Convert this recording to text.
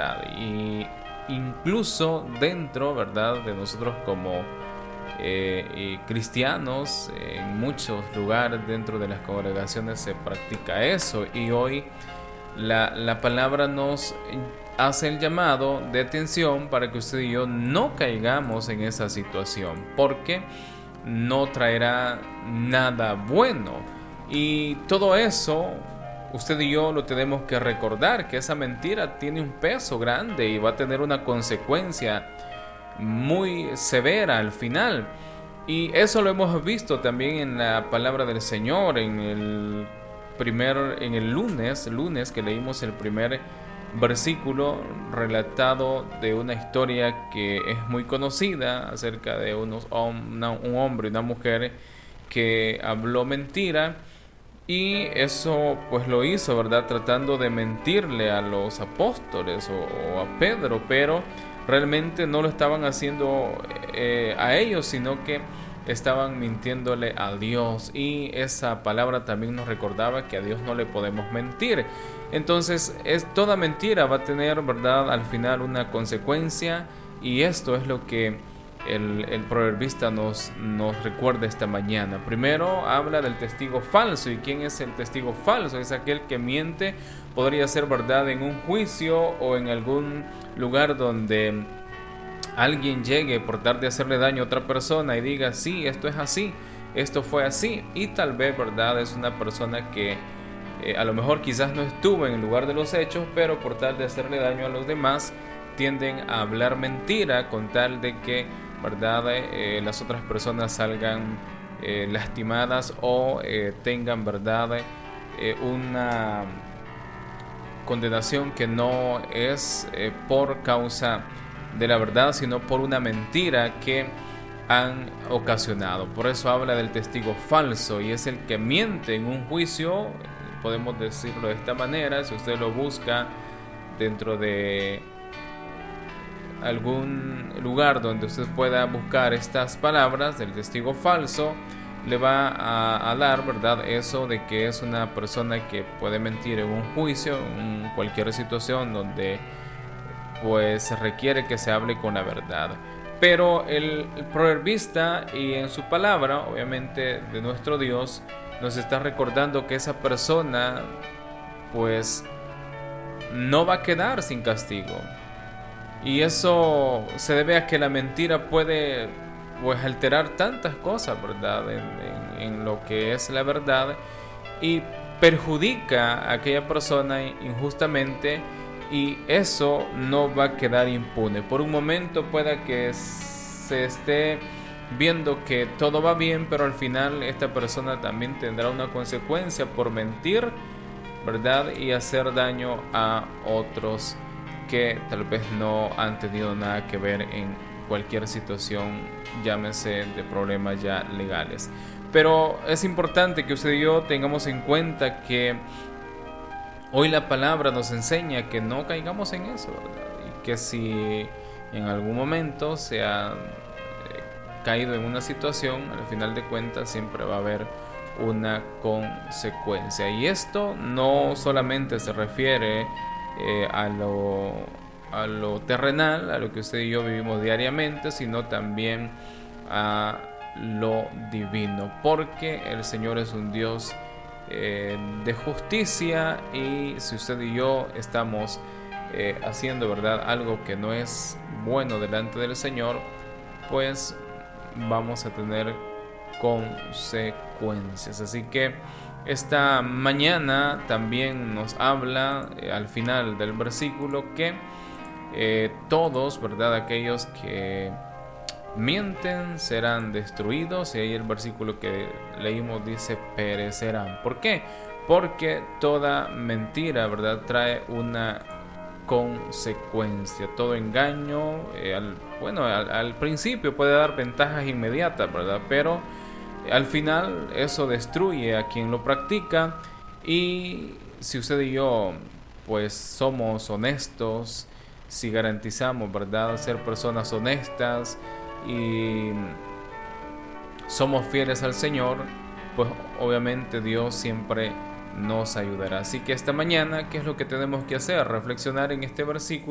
verdad. Y incluso dentro, ¿verdad?, de nosotros como cristianos, en muchos lugares dentro de las congregaciones se practica eso. Y hoy la palabra nos hace el llamado de atención para que usted y yo no caigamos en esa situación, porque no traerá nada bueno. Y todo eso, usted y yo lo tenemos que recordar, que esa mentira tiene un peso grande y va a tener una consecuencia muy severa al final. Y eso lo hemos visto también en la palabra del Señor, en el lunes que leímos el primer versículo relatado de una historia que es muy conocida acerca de un hombre y una mujer que habló mentira. Y eso pues lo hizo, ¿verdad?, tratando de mentirle a los apóstoles o a Pedro, pero realmente no lo estaban haciendo a ellos, sino que estaban mintiéndole a Dios. Y esa palabra también nos recordaba que a Dios no le podemos mentir. Entonces toda mentira va a tener, ¿verdad?, al final una consecuencia, y esto es lo que el proverbista nos recuerda esta mañana. Primero habla del testigo falso. ¿Y quién es el testigo falso? Es aquel que miente, podría ser verdad en un juicio o en algún lugar donde alguien llegue por tratar de hacerle daño a otra persona y diga, sí, esto es así, esto fue así, y tal vez, verdad, es una persona que a lo mejor quizás no estuvo en el lugar de los hechos, pero por tal de hacerle daño a los demás tienden a hablar mentira con tal de que, verdad, las otras personas salgan lastimadas o tengan, verdad, una condenación que no es por causa de la verdad, sino por una mentira que han ocasionado. Por eso habla del testigo falso, y es el que miente en un juicio, podemos decirlo de esta manera. Si usted lo busca dentro de algún lugar donde usted pueda buscar estas palabras del testigo falso, le va a dar, ¿verdad?, eso de que es una persona que puede mentir en un juicio, en cualquier situación donde pues se requiere que se hable con la verdad. Pero el proverbista, y en su palabra, obviamente de nuestro Dios, nos está recordando que esa persona pues no va a quedar sin castigo. Y eso se debe a que la mentira puede pues alterar tantas cosas, ¿verdad?, en lo que es la verdad, y perjudica a aquella persona injustamente, y eso no va a quedar impune. Por un momento pueda que se esté viendo que todo va bien, pero al final esta persona también tendrá una consecuencia por mentir, ¿verdad?, y hacer daño a otros que tal vez no han tenido nada que ver en cualquier situación, llámese de problemas ya legales. Pero es importante que usted y yo tengamos en cuenta que hoy la palabra nos enseña que no caigamos en eso, ¿verdad? Y que si en algún momento se ha caído en una situación, al final de cuentas siempre va a haber una consecuencia. Y esto no solamente se refiere a lo terrenal, a lo que usted y yo vivimos diariamente, sino también a lo divino, porque el Señor es un Dios de justicia, y si usted y yo estamos haciendo, ¿verdad?, algo que no es bueno delante del Señor, pues vamos a tener consecuencias. Así que esta mañana también nos habla al final del versículo que todos, ¿verdad?, aquellos que mienten serán destruidos, y ahí el versículo que leímos dice perecerán. ¿Por qué? Porque toda mentira, ¿verdad?, trae una consecuencia. Todo engaño, al principio puede dar ventajas inmediatas, ¿verdad?, pero al final eso destruye a quien lo practica. Y si usted y yo pues somos honestos, si garantizamos, ¿verdad?, ser personas honestas y somos fieles al Señor, pues obviamente Dios siempre nos ayudará. Así que esta mañana, ¿qué es lo que tenemos que hacer? Reflexionar en este versículo